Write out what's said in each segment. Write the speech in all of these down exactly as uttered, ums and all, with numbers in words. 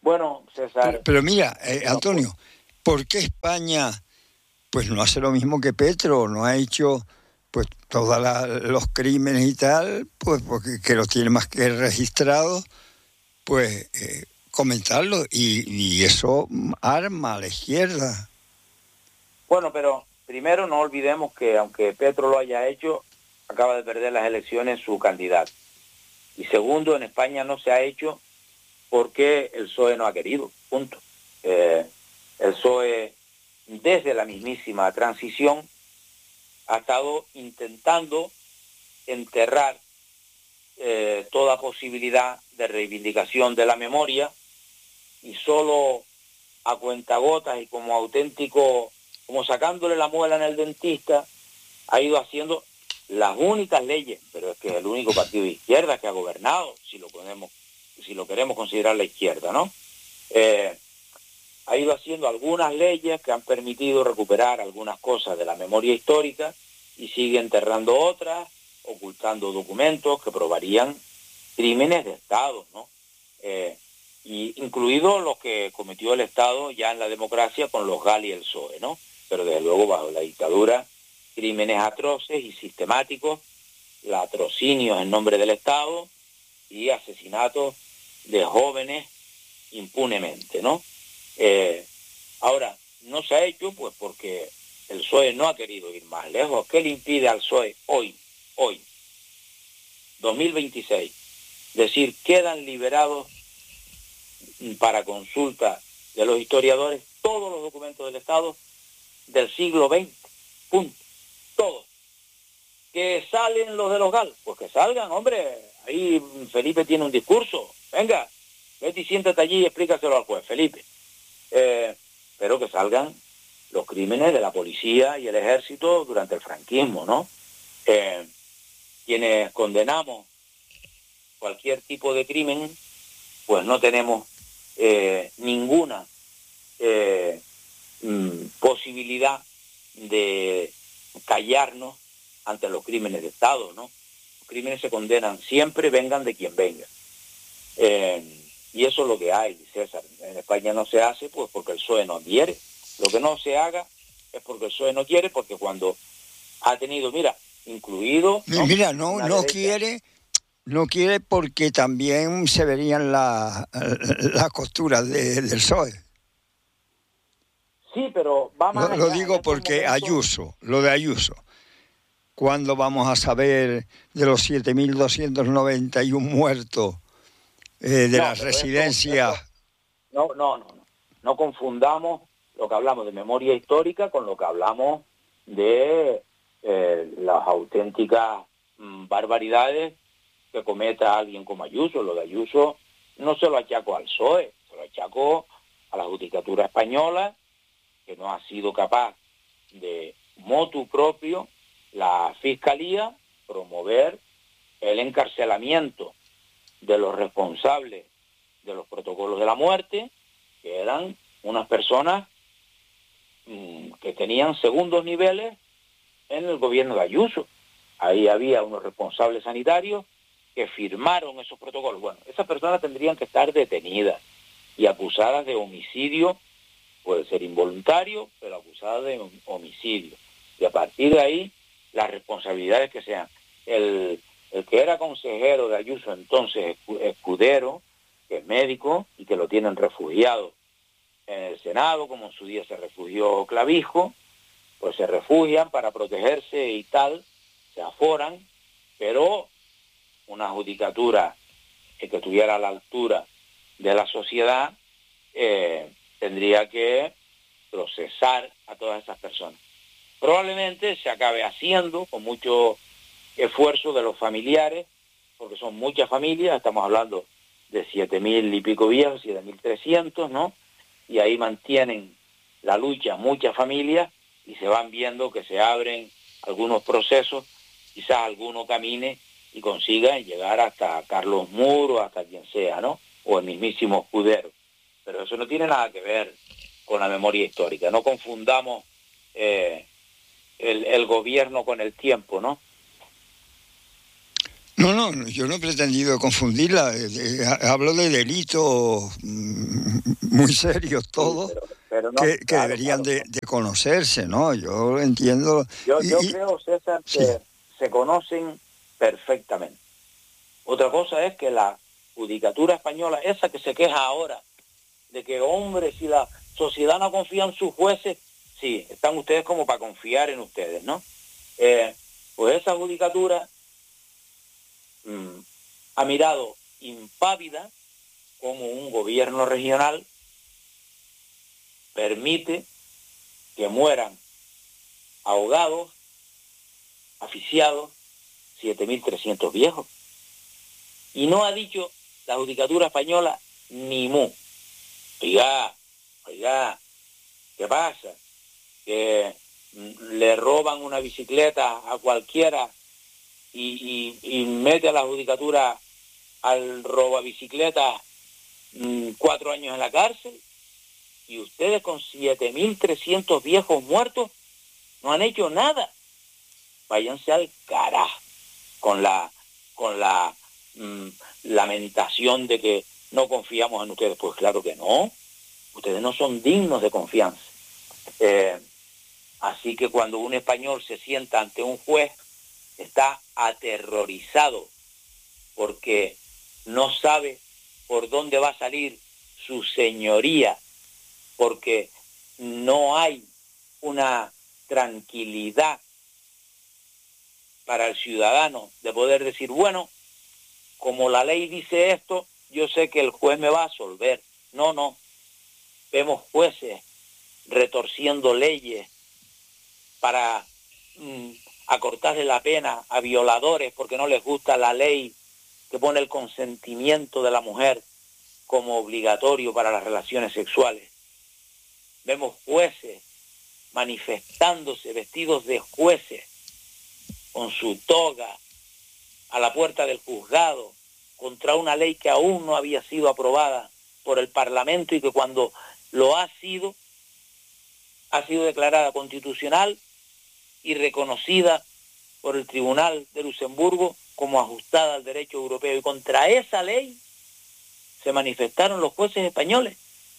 Bueno, César... Pero, pero mira, eh, Antonio, ¿por qué España pues no hace lo mismo que Petro? No ha hecho pues todos los crímenes y tal, pues porque que los tiene más que registrados, pues eh, comentarlo, y, y eso arma a la izquierda. Bueno, pero primero no olvidemos que aunque Petro lo haya hecho, acaba de perder las elecciones su candidato. Y segundo, en España no se ha hecho porque el P S O E no ha querido, punto. Eh, el P S O E, desde la mismísima transición, ha estado intentando enterrar eh, toda posibilidad de reivindicación de la memoria, y solo a cuentagotas y como auténtico, como sacándole la muela en el dentista, ha ido haciendo las únicas leyes, pero es que es el único partido de izquierda que ha gobernado, si lo podemos, si lo queremos considerar la izquierda, ¿no? Eh, ha ido haciendo algunas leyes que han permitido recuperar algunas cosas de la memoria histórica y sigue enterrando otras, ocultando documentos que probarían crímenes de Estado, ¿no? Eh, y incluidos los que cometió el Estado ya en la democracia con los G A L y el P S O E, ¿no? Pero desde luego bajo la dictadura, crímenes atroces y sistemáticos, latrocinios en nombre del Estado y asesinatos de jóvenes impunemente, ¿no? Eh, ahora, no se ha hecho pues porque el P S O E no ha querido ir más lejos. ¿Qué le impide al P S O E hoy, hoy, dos mil veintiséis, decir quedan liberados para consulta de los historiadores todos los documentos del Estado del siglo veinte, punto, todos? ¿Que salen los de los G A L? Pues que salgan, hombre. Ahí Felipe tiene un discurso. Venga, vete y siéntate allí y explícaselo al juez, Felipe. Eh, pero que salgan los crímenes de la policía y el ejército durante el franquismo, ¿no? Eh, quienes condenamos cualquier tipo de crimen, pues no tenemos eh, ninguna eh, mm, posibilidad de callarnos ante los crímenes de Estado, ¿no? Los crímenes se condenan siempre, vengan de quien venga. Eh, y eso es lo que hay, César. En España no se hace pues porque el P S O E no quiere. Lo que no se haga es porque el P S O E no quiere, porque cuando ha tenido, mira, incluido... ¿no? Mira, no, no derecha, quiere... No quiere porque también se verían las la costuras de, del P S O E. Sí, pero va más Lo, allá. lo digo porque momentos... Ayuso, lo de Ayuso. ¿Cuándo vamos a saber de los siete mil doscientos noventa y uno muertos eh, de no, las residencias? Esto, esto, no, no, no, no. No confundamos lo que hablamos de memoria histórica con lo que hablamos de eh, las auténticas mm, barbaridades que cometa alguien como Ayuso. Lo de Ayuso no se lo achaco al P S O E, se lo achaco a la Judicatura Española, que no ha sido capaz de motu propio, la Fiscalía, promover el encarcelamiento de los responsables de los protocolos de la muerte, que eran unas personas mmm, que tenían segundos niveles en el gobierno de Ayuso. Ahí había unos responsables sanitarios que firmaron esos protocolos. Bueno, esas personas tendrían que estar detenidas y acusadas de homicidio, puede ser involuntario, pero acusadas de homicidio. Y a partir de ahí, las responsabilidades que sean. El, el que era consejero de Ayuso entonces, Escudero, que es médico y que lo tienen refugiado en el Senado, como en su día se refugió Clavijo, pues se refugian para protegerse y tal, se aforan, pero una judicatura que estuviera a la altura de la sociedad eh, tendría que procesar a todas esas personas. Probablemente se acabe haciendo con mucho esfuerzo de los familiares, porque son muchas familias, estamos hablando de siete mil y pico viejos, siete mil trescientos, ¿no? Y ahí mantienen la lucha muchas familias y se van viendo que se abren algunos procesos, quizás alguno camine y consiga llegar hasta Carlos Muro, hasta quien sea, ¿no? O el mismísimo Escudero. Pero eso no tiene nada que ver con la memoria histórica. No confundamos eh, el, el gobierno con el tiempo, ¿no? No, no, yo no he pretendido confundirla. Hablo de delitos muy serios todos, sí, pero, pero no, que, que claro, deberían claro. De, de conocerse, ¿no? Yo entiendo. Yo, y, yo y, creo, César, que sí. se conocen perfectamente. Otra cosa es que la judicatura española, esa que se queja ahora, de que, hombre, si la sociedad no confía en sus jueces, sí, están ustedes como para confiar en ustedes, ¿no? Eh, pues esa judicatura mmm, ha mirado impávida como un gobierno regional permite que mueran ahogados, asfixiados, siete mil trescientos viejos. Y no ha dicho la judicatura española ni mu. Oiga, oiga, ¿qué pasa? Que le roban una bicicleta a cualquiera y, y, y mete a la judicatura al robabicicleta mmm, cuatro años en la cárcel, y ustedes con siete mil trescientos viejos muertos no han hecho nada. Váyanse al carajo con la, con la mmm, lamentación de que no confiamos en ustedes. Pues claro que no. Ustedes no son dignos de confianza. Eh, así que cuando un español se sienta ante un juez, está aterrorizado porque no sabe por dónde va a salir su señoría, porque no hay una tranquilidad para el ciudadano de poder decir, bueno, como la ley dice esto, yo sé que el juez me va a absolver. No, no. Vemos jueces retorciendo leyes para mmm, acortarle la pena a violadores porque no les gusta la ley que pone el consentimiento de la mujer como obligatorio para las relaciones sexuales. Vemos jueces manifestándose vestidos de jueces con su toga a la puerta del juzgado contra una ley que aún no había sido aprobada por el Parlamento y que cuando lo ha sido, ha sido declarada constitucional y reconocida por el Tribunal de Luxemburgo como ajustada al derecho europeo. Y contra esa ley se manifestaron los jueces españoles.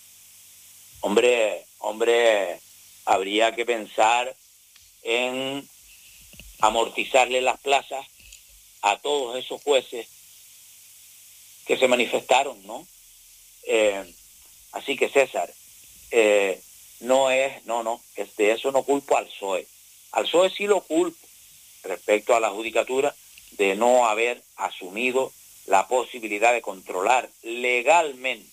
Hombre, hombre, habría que pensar en amortizarle las plazas a todos esos jueces que se manifestaron, ¿no? Eh, así que César, eh, no es, no, no, es de eso no culpo al P S O E. Al P S O E sí lo culpo respecto a la judicatura de no haber asumido la posibilidad de controlar legalmente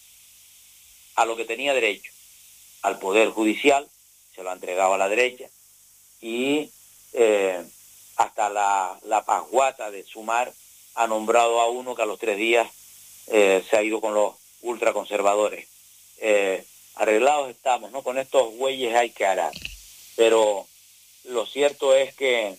a lo que tenía derecho, al Poder Judicial, se lo ha entregado a la derecha, y eh, hasta la, la pasguata de Sumar ha nombrado a uno que a los tres días eh, se ha ido con los ultraconservadores. Eh, arreglados estamos, ¿no? Con estos güeyes hay que arar. Pero lo cierto es que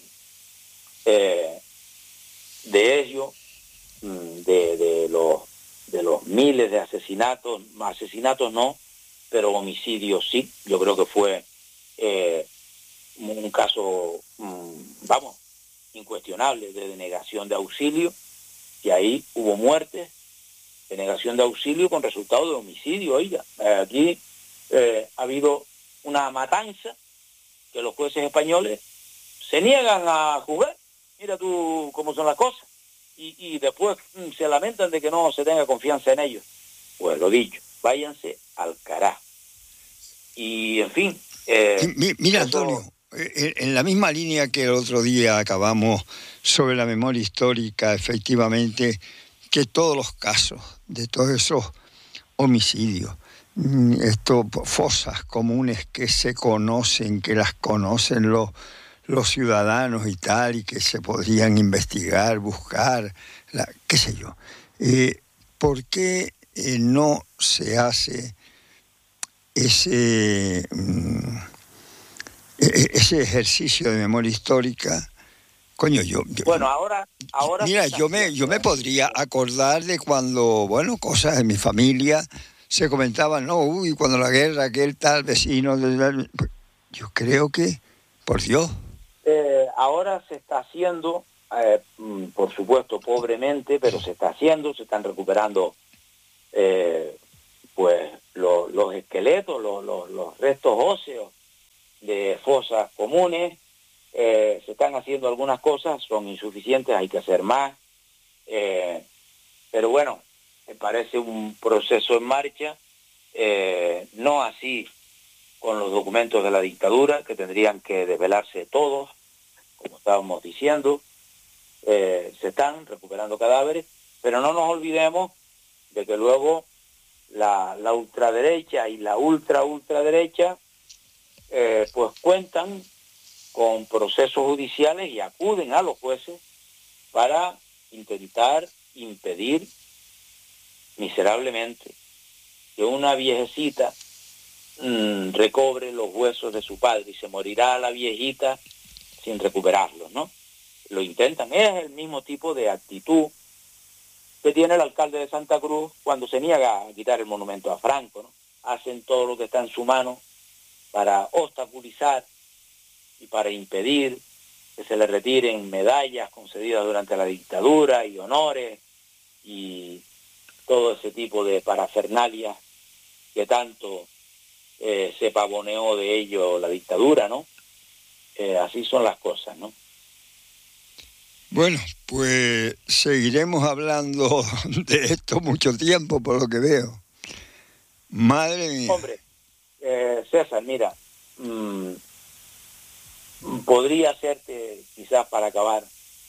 eh, de ello, de, de, los, de los miles de asesinatos, asesinatos no, pero homicidios sí, yo creo que fue eh, un caso, vamos, incuestionable de denegación de auxilio, y ahí hubo muertes, denegación de auxilio con resultado de homicidio. Oiga, aquí eh, ha habido una matanza que los jueces españoles se niegan a juzgar. Mira tú cómo son las cosas. Y, y después mmm, se lamentan de que no se tenga confianza en ellos. Pues lo dicho, váyanse al carajo. Y en fin... Eh, Mira, eso... Antonio, en la misma línea que el otro día acabamos sobre la memoria histórica, efectivamente, que todos los casos de todos esos homicidios, estos fosas comunes que se conocen, que las conocen los, los ciudadanos y tal, y que se podrían investigar, buscar, la, qué sé yo. Eh, ¿Por qué eh, no se hace ese... Mm, ese ejercicio de memoria histórica? Coño, yo... yo bueno, ahora... ahora mira, yo me, yo me podría acordar de cuando, bueno, cosas de mi familia se comentaban, no, uy, cuando la guerra, aquel tal vecino... Yo creo que, por Dios... Eh, ahora se está haciendo eh, por supuesto pobremente, pero se está haciendo, se están recuperando eh, pues lo, los esqueletos, lo, lo, los restos óseos de fosas comunes. Eh, se están haciendo algunas cosas, son insuficientes, hay que hacer más, eh, pero bueno, me parece un proceso en marcha, eh, no así con los documentos de la dictadura, que tendrían que desvelarse todos, como estábamos diciendo. Eh, se están recuperando cadáveres, pero no nos olvidemos de que luego la, la ultraderecha y la ultra ultraderecha eh, pues cuentan con procesos judiciales y acuden a los jueces para intentar impedir miserablemente que una viejecita mmm, recobre los huesos de su padre, y se morirá la viejita sin recuperarlos, ¿no? Lo intentan. Es el mismo tipo de actitud que tiene el alcalde de Santa Cruz cuando se niega a quitar el monumento a Franco, ¿no? Hacen todo lo que está en su mano para obstaculizar y para impedir que se le retiren medallas concedidas durante la dictadura y honores y todo ese tipo de parafernalias que tanto eh, se pavoneó de ello la dictadura, ¿no? Eh, así son las cosas, ¿no? Bueno, pues seguiremos hablando de esto mucho tiempo, por lo que veo. Madre mía. Hombre, eh, César, mira, mmm, podría hacerte, quizás para acabar,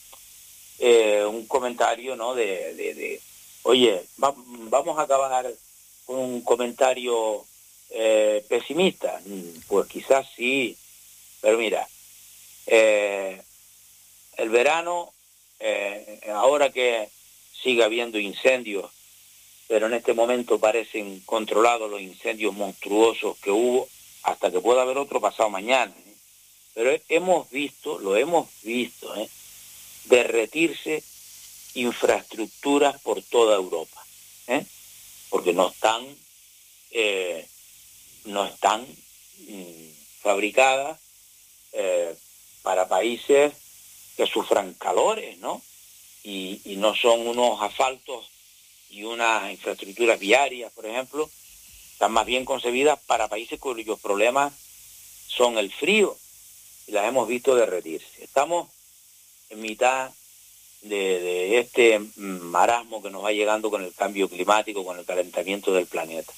eh, un comentario, ¿no? De, de, de oye, va, vamos a acabar con un comentario eh, pesimista. Pues quizás sí, pero mira, eh, el verano, eh, ahora que sigue habiendo incendios, pero en este momento parecen controlados los incendios monstruosos que hubo, hasta que pueda haber otro pasado mañana, ¿eh? Pero hemos visto, lo hemos visto, ¿eh? derretirse infraestructuras por toda Europa, ¿eh? porque no están, eh, no están mm, fabricadas eh, para países que sufran calores, ¿no? Y, y no son unos asfaltos y unas infraestructuras viarias, por ejemplo, están más bien concebidas para países cuyos problemas son el frío, y las hemos visto derretirse. Estamos en mitad de, de este marasmo que nos va llegando con el cambio climático, con el calentamiento del planeta.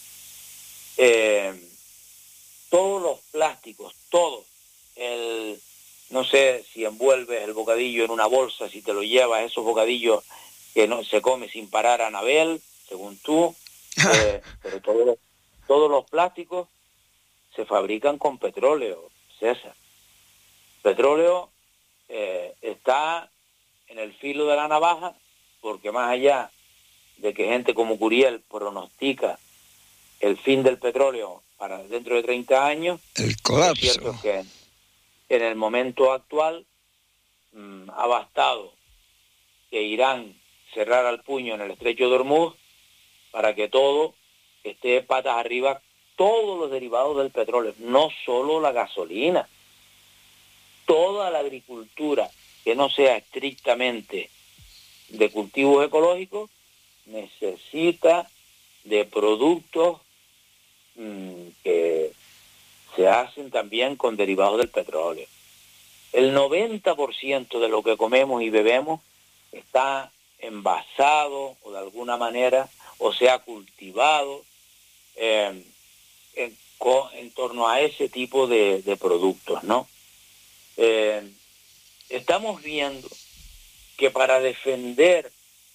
Eh, todos los plásticos, todos, el, no sé si envuelves el bocadillo en una bolsa, si te lo llevas, esos bocadillos que no se come sin parar, Anabel, según tú, eh, pero todos, todos los plásticos se fabrican con petróleo, César. Petróleo eh, está en el filo de la navaja, porque más allá de que gente como Curiel pronostica el fin del petróleo para dentro de treinta años, el colapso. Lo cierto es que en el momento actual mmm, ha bastado que Irán cerrara el puño en el estrecho de Hormuz para que todo esté patas arriba, todos los derivados del petróleo, no solo la gasolina, toda la agricultura que no sea estrictamente de cultivos ecológicos necesita de productos mmm, que se hacen también con derivados del petróleo. El noventa por ciento de lo que comemos y bebemos está envasado o de alguna manera, o se ha cultivado eh, en, en torno a ese tipo de, de productos, ¿no? Eh, estamos viendo que para defender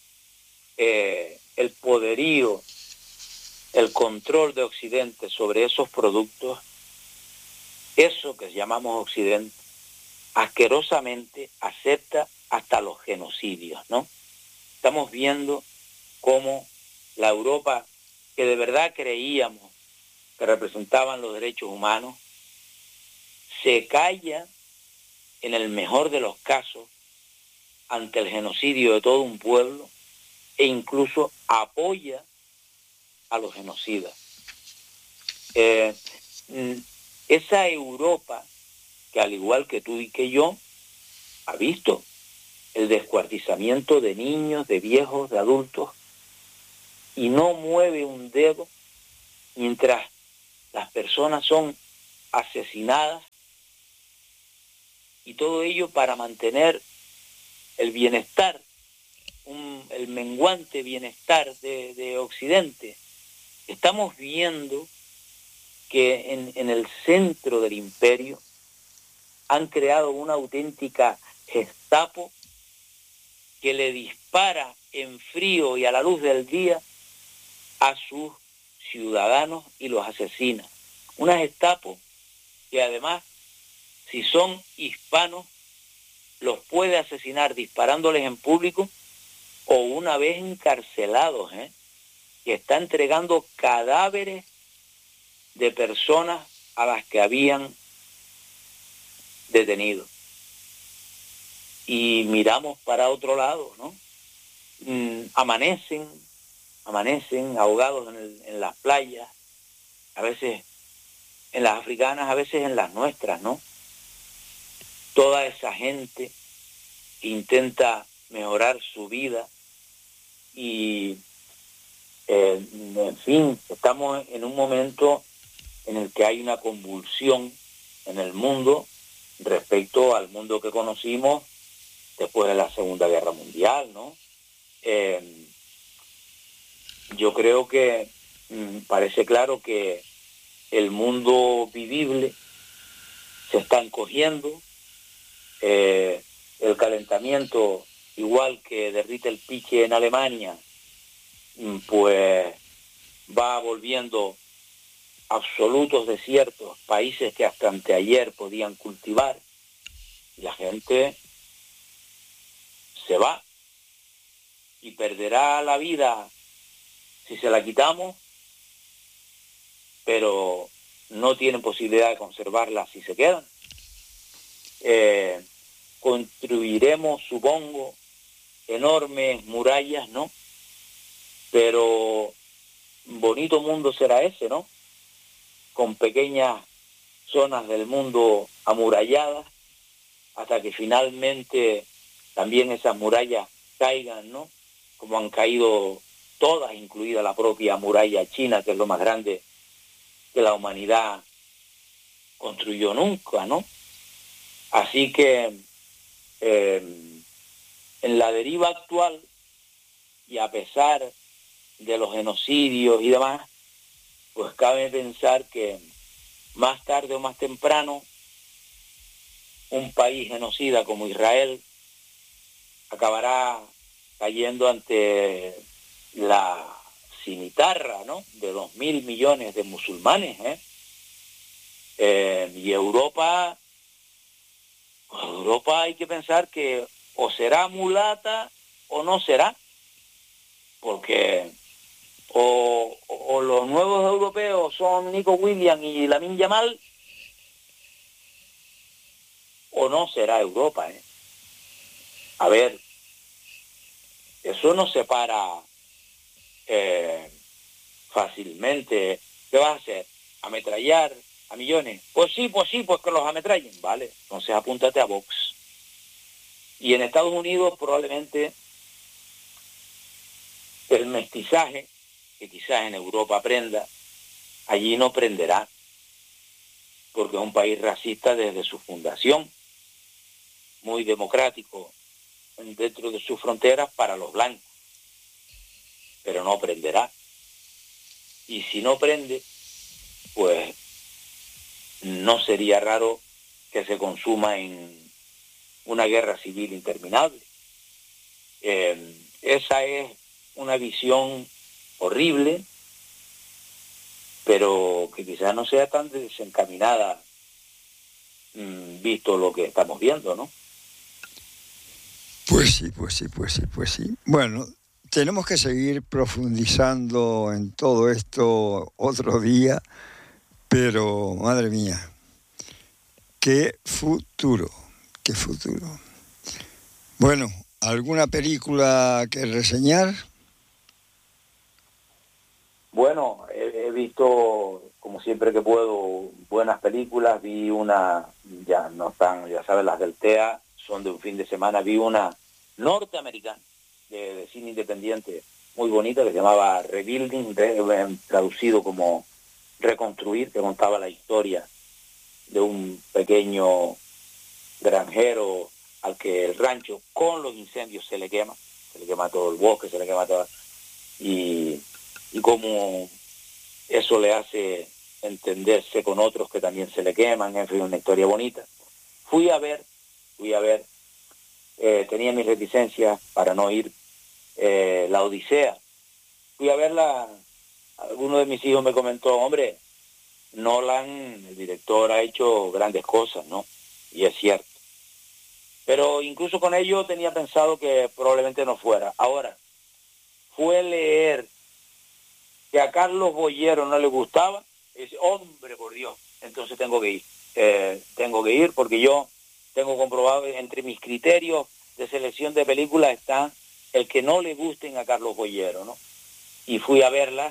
eh, el poderío, el control de Occidente sobre esos productos, eso que llamamos Occidente, asquerosamente acepta hasta los genocidios, ¿no? Estamos viendo cómo la Europa que de verdad creíamos que representaban los derechos humanos, se calla en el mejor de los casos ante el genocidio de todo un pueblo e incluso apoya a los genocidas. Eh, esa Europa que al igual que tú y que yo ha visto el descuartizamiento de niños, de viejos, de adultos, y no mueve un dedo mientras las personas son asesinadas, y todo ello para mantener el bienestar, un, el menguante bienestar de, de Occidente. Estamos viendo que en, en el centro del imperio han creado una auténtica Gestapo que le dispara en frío y a la luz del día a sus ciudadanos y los asesina. Una Gestapo que además, si son hispanos, los puede asesinar disparándoles en público o una vez encarcelados, ¿eh? que está entregando cadáveres de personas a las que habían detenido. Y miramos para otro lado, ¿no? Mm, amanecen, amanecen ahogados en, el, en las playas, a veces en las africanas, a veces en las nuestras, ¿no? Toda esa gente que intenta mejorar su vida y, eh, en fin, estamos en un momento en el que hay una convulsión en el mundo respecto al mundo que conocimos después de la Segunda Guerra Mundial, ¿no? Eh, yo creo que mm, parece claro que el mundo vivible se está encogiendo, eh, el calentamiento, igual que derrite el piche en Alemania, pues va volviendo absolutos desiertos, países que hasta anteayer podían cultivar, y la gente se va y perderá la vida si se la quitamos, pero no tienen posibilidad de conservarla si se quedan. Eh, construiremos, supongo, enormes murallas, ¿no? Pero bonito mundo será ese, ¿no? Con pequeñas zonas del mundo amuralladas, hasta que finalmente también esas murallas caigan, ¿no? Como han caído todas, incluida la propia muralla china, que es lo más grande que la humanidad construyó nunca, ¿no? Así que eh, en la deriva actual, y a pesar de los genocidios y demás, pues cabe pensar que más tarde o más temprano un país genocida como Israel acabará cayendo ante la cimitarra, ¿no?, de dos mil millones de musulmanes, ¿eh? Eh, y Europa, Europa hay que pensar que o será mulata o no será, porque o, o los nuevos europeos son Nico Williams y Lamine Yamal, o no será Europa, ¿eh? A ver, eso no se para eh, fácilmente. ¿Qué vas a hacer? ¿Ametrallar a millones? Pues sí, pues sí, pues que los ametrallen, vale. Entonces apúntate a Vox. Y en Estados Unidos probablemente el mestizaje, que quizás en Europa prenda, allí no prenderá, porque es un país racista desde su fundación, muy democrático dentro de sus fronteras para los blancos, pero no prenderá. Y si no prende, pues no sería raro que se consuma en una guerra civil interminable. Eh, esa es una visión horrible, pero que quizás no sea tan desencaminada, mmm, visto lo que estamos viendo, ¿no? Pues sí, pues sí, pues sí, pues sí. Bueno, tenemos que seguir profundizando en todo esto otro día, pero madre mía, qué futuro, qué futuro. Bueno, ¿alguna película que reseñar? Bueno, he, he visto, como siempre que puedo, buenas películas. Vi una, ya no están, ya sabes, las del T E A, son de un fin de semana. Vi una norteamericana de, de cine independiente muy bonita que se llamaba Rebuilding, re, traducido como Reconstruir, que contaba la historia de un pequeño granjero al que el rancho con los incendios se le quema, se le quema todo el bosque, se le quema todo, y, y cómo eso le hace entenderse con otros que también se le queman, en fin, una historia bonita. Fui a ver, fui a ver, eh, tenía mis reticencias para no ir, eh, La Odisea. Fui a verla, alguno de mis hijos me comentó, hombre, Nolan, el director, ha hecho grandes cosas, ¿no? Y es cierto. Pero incluso con ello tenía pensado que probablemente no fuera. Ahora, fue leer que a Carlos Bollero no le gustaba, y dice, hombre, por Dios, entonces tengo que ir. Eh, tengo que ir porque yo tengo comprobado, entre mis criterios de selección de películas está el que no le gusten a Carlos Bollero, ¿no? Y fui a verla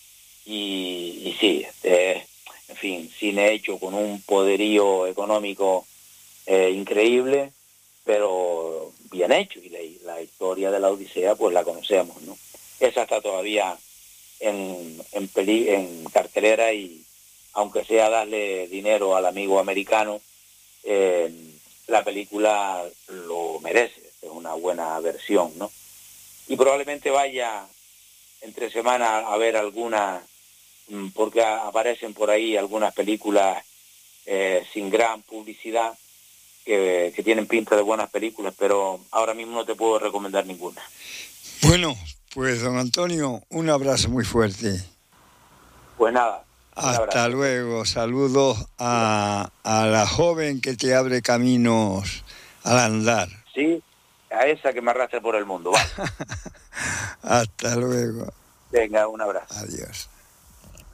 y, y sí, eh, en fin, cine hecho con un poderío económico eh, increíble, pero bien hecho, y la, la historia de la Odisea pues la conocemos, ¿no? Esa está todavía en, en, peli, en cartelera y aunque sea darle dinero al amigo americano, eh, la película lo merece, es una buena versión, ¿no? Y probablemente vaya entre semana a ver alguna, porque aparecen por ahí algunas películas eh, sin gran publicidad, que, que tienen pinta de buenas películas, pero ahora mismo no te puedo recomendar ninguna. Bueno, pues don Antonio, un abrazo muy fuerte. Pues nada. Hasta luego, saludos a, a la joven que te abre caminos al andar. Sí, a esa que me arrastra por el mundo. Hasta luego. Venga, un abrazo. Adiós.